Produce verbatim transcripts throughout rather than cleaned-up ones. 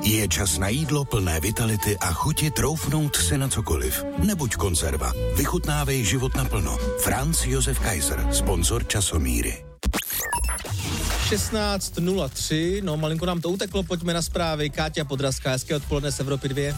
Je čas na jídlo plné vitality a chuti troufnout si na cokoliv. Nebuď konzerva. Vychutnávej život naplno. Franz Josef Kaiser, sponzor Časomíry. šestnáct nula tři, no malinko nám to uteklo, pojďme na zprávy. Káťa Podrazská, hezké odpoledne z Evropy dva.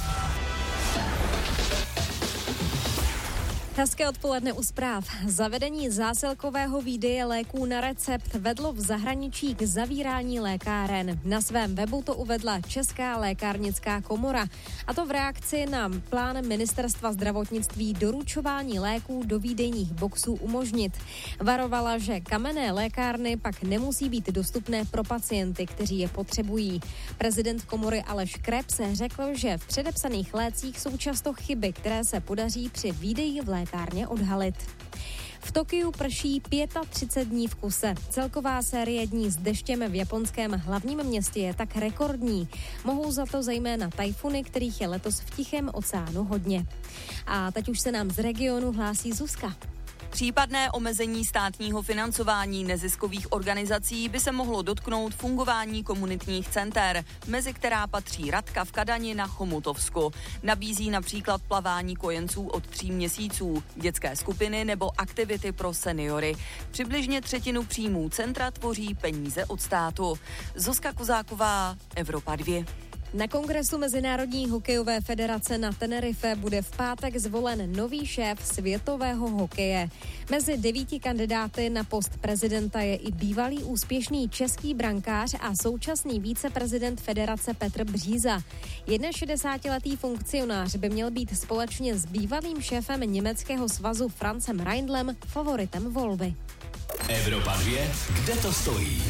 Hezké odpoledne u zpráv. Zavedení zásilkového výdeje léků na recept vedlo v zahraničí k zavírání lékáren. Na svém webu to uvedla Česká lékárnická komora. A to v reakci na plán ministerstva zdravotnictví doručování léků do výdejních boxů umožnit. Varovala, že kamenné lékárny pak nemusí být dostupné pro pacienty, kteří je potřebují. Prezident komory Aleš Krebs řekl, že v předepsaných lécích jsou často chyby, které se podaří při výdeji v lékárně odhalit. V Tokiu prší třicet pět dní v kuse. Celková série dní s deštěm v japonském hlavním městě je tak rekordní. Mohou za to zejména tajfuny, kterých je letos v Tichém oceánu hodně. A teď už se nám z regionu hlásí Zuzka. Případné omezení státního financování neziskových organizací by se mohlo dotknout fungování komunitních center, mezi která patří Radka v Kadani na Chomutovsku. Nabízí například plavání kojenců od tří měsíců, dětské skupiny nebo aktivity pro seniory. Přibližně třetinu příjmů centra tvoří peníze od státu. Zuzka Kozáková, Evropa dva. Na kongresu Mezinárodní hokejové federace na Tenerife bude v pátek zvolen nový šéf světového hokeje. Mezi devíti kandidáty na post prezidenta je i bývalý úspěšný český brankář a současný viceprezident federace Petr Bříza. šedesátiletý funkcionář by měl být společně s bývalým šéfem německého svazu Franzem Reindlem favoritem volby. Evropa dva, kde to stojí?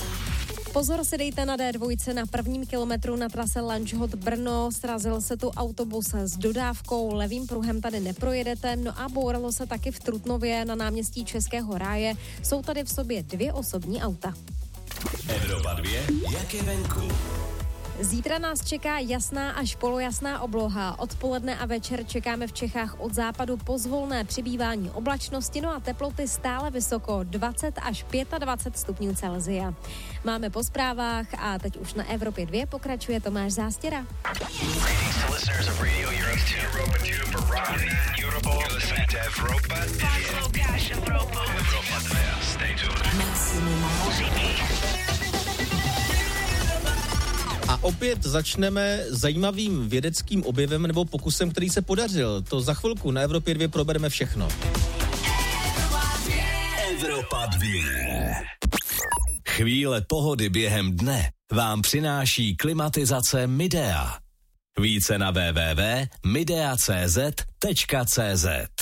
Pozor si dejte na dé dva na prvním kilometru na trase Lanžhot Brno. Srazil se tu autobus s dodávkou, levým pruhem tady neprojedete, no a bouralo se taky v Trutnově na náměstí Českého ráje. Jsou tady v sobě dvě osobní auta. Evropa dva, jak je venku? Zítra nás čeká jasná až polojasná obloha. Odpoledne a večer čekáme v Čechách od západu pozvolné přibývání oblačnosti, no a teploty stále vysoko, dvacet až dvacet pět stupňů Celsia. Máme po zprávách a teď už na Evropě dva pokračuje Tomáš Zástěra. A opět začneme zajímavým vědeckým objevem nebo pokusem, který se podařil. To za chvilku na Evropě dva probereme všechno. Evropa dva. Chvíle pohody během dne vám přináší klimatizace Midea. Více na w w w tečka midea tečka cz tečka cz.